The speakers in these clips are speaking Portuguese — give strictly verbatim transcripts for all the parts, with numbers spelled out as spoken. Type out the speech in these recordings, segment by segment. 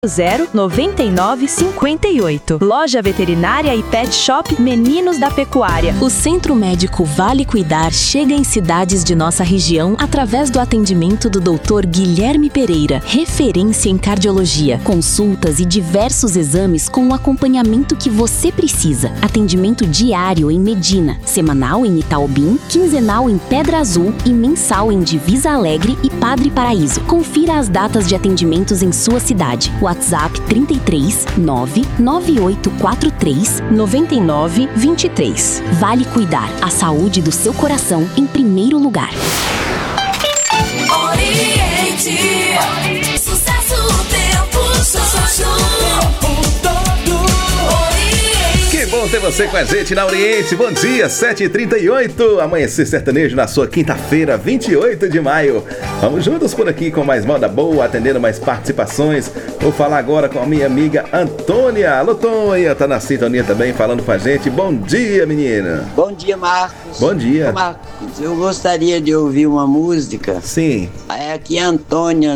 zero noventa e nove cinquenta e oito. Loja Veterinária e Pet Shop Meninos da Pecuária. O Centro Médico Vale Cuidar chega em cidades de nossa região através do atendimento do doutor Guilherme Pereira, referência em cardiologia, consultas e diversos exames com o acompanhamento que você precisa. Atendimento diário em Medina, semanal em Itaobim, quinzenal em Pedra Azul e mensal em Divisa Alegre e Padre Paraíso. Confira as datas de atendimentos em sua cidade. WhatsApp trinta e três, nove nove oito quatro três, nove nove dois três. Vale Cuidar, a saúde do seu coração em primeiro lugar. Oriente, sucesso o tempo todo. Que bom ter você com a gente na Oriente. Bom dia, sete e trinta e oito. Amanhecer sertanejo na sua quinta-feira, vinte e oito de maio. Vamos juntos por aqui com mais moda boa, atendendo mais participações. Vou falar agora com a minha amiga Antônia. Alô, Tonha, tá na sintonia também, falando com a gente. Bom dia, menina. Bom dia, Marcos. Bom dia. Ô, Marcos, eu gostaria de ouvir uma música. Sim. É aqui a Antônia,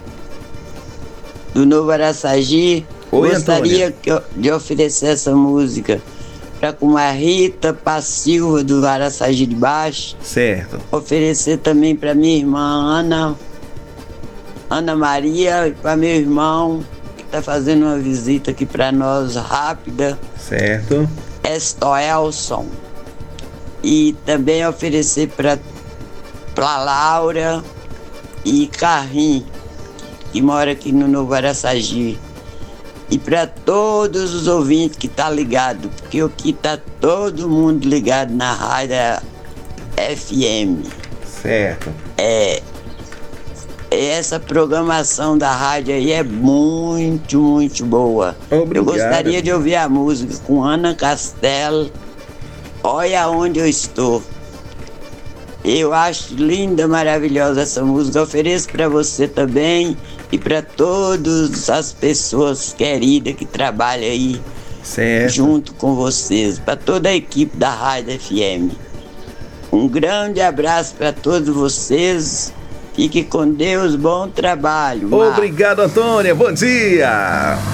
do Novo Araçagi. Oi, gostaria Antônia. que- de oferecer essa música para com a Rita Paz Silva, do Araçagi de Baixo. Certo. Oferecer também para minha irmã Ana, Ana Maria, e para meu irmão, que está fazendo uma visita aqui para nós rápida, Certo. Estoelson. E também oferecer para Laura e Carrim, que mora aqui no Novo Araçagi. E para todos os ouvintes que tá ligado, porque aqui tá todo mundo ligado na rádio F M. Certo. É, essa programação da rádio aí é muito, muito boa. Obrigado. Eu gostaria de ouvir a música com Ana Castelo, Olha Onde Eu Estou. Eu acho linda, maravilhosa essa música. Eu ofereço para você também e para todas as pessoas queridas que trabalham aí Certo. junto com vocês, para toda a equipe da Rádio F M. Um grande abraço para todos vocês. Fique com Deus, bom trabalho. Marcos. Obrigado, Antônia. Bom dia.